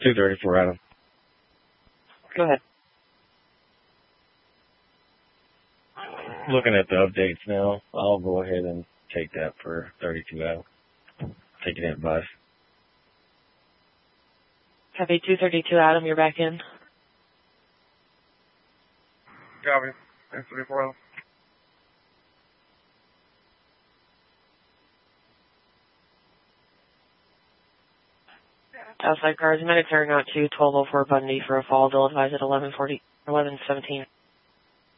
234, Adam. Go ahead. Looking at the updates now, I'll go ahead and take that for 32 Adam. Take it in, bud. Copy 232, Adam, you're back in. Copy. 34, Adam. Outside cars, medics are out to 1204 Bundy for a fall. They'll advise at 11:17.